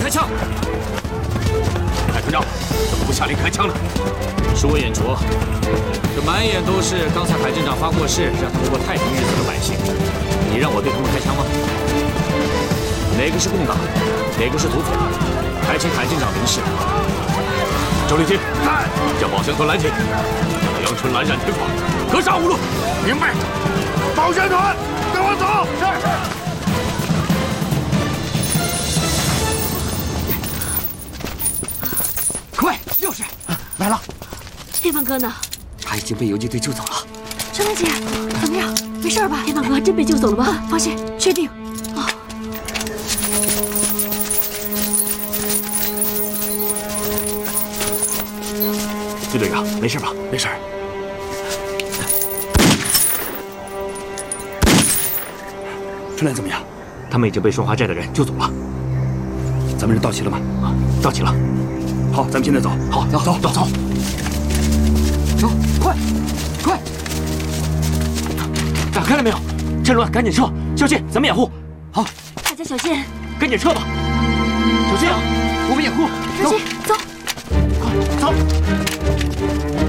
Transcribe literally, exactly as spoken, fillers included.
开枪！海团长，怎么不下令开枪呢？舒眼拙，这满眼都是刚才海镇长发过誓让他们过太平日子的百姓，你让我对他们开枪吗？哪个是共党，哪个是土匪？还请海镇长明示。周立军，在，叫保乡团拦截，让杨春拦染天法，格杀勿论。明白。保乡团，跟我走。 是。快，钥匙，来了。 天放哥呢？ 他已经被游击队救走了。 春兰姐，怎么样？没事吧？天放哥真被救走了吗？啊、放心，确定。哦。 徐队长，没事吧？没事。 春兰怎么样？ 他们已经被双花寨的人救走了。 咱们人到齐了吗？ 啊，到齐了。 好，咱们现在走。 好，走走走走。 走，快，快！ 打开了没有？趁乱赶紧撤！小心，咱们掩护。 好， 大家小心， 赶紧撤吧！小心啊，我们掩护。 小心，走。 快走！